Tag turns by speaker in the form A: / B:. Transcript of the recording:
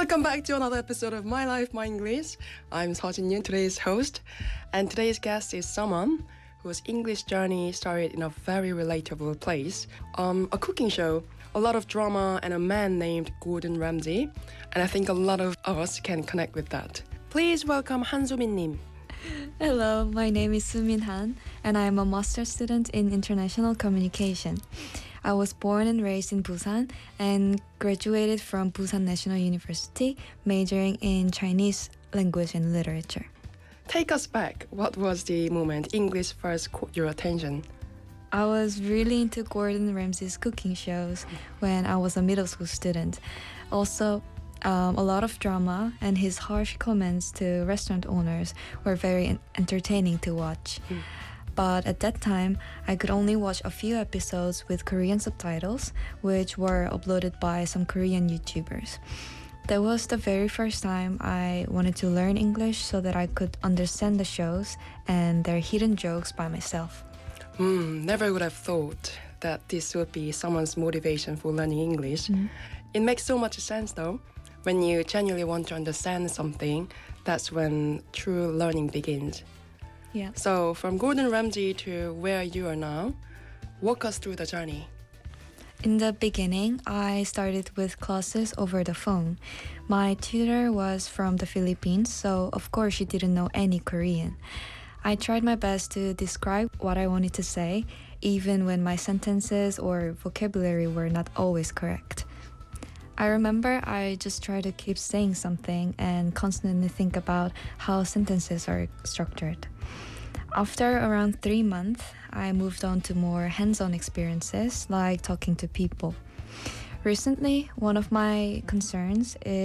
A: Welcome back to another episode of My Life, My English. I'm Seo Jin, today's host, and today's guest is someone whose English journey started in a very relatable place, a cooking show, a lot of drama, and a man named Gordon Ramsay, and I think a lot of us can connect with that. Please welcome Han Sumin-님.
B: Hello, my name is Sumin Han, and I am a master's student in international communication. I was born and raised in Busan and graduated from Busan National University, majoring in Chinese language and literature.
A: Take us back. What was the moment English first caught your attention?
B: I was really into Gordon Ramsay's cooking shows when I was a middle school student. Also, a lot of drama, and his harsh comments to restaurant owners were very entertaining to watch. But at that time, I could only watch a few episodes with Korean subtitles, which were uploaded by some Korean YouTubers. That was the very first time I wanted to learn English so that I could understand the shows and their hidden jokes by myself.
A: Never would have thought that this would be someone's motivation for learning English. It makes so much sense though. When you genuinely want to understand something, that's when true learning begins.
B: Yeah.
A: So from Gordon Ramsay to where you are now, walk us through the journey.
B: In the beginning, I started with classes over the phone. My tutor was from the Philippines, so of course she didn't know any Korean. I tried my best to describe what I wanted to say, even when my sentences or vocabulary were not always correct. I remember I just tried to keep saying something and constantly think about how sentences are structured. After around 3 months, I moved on to more hands-on experiences like talking to people. Recently, one of my concerns is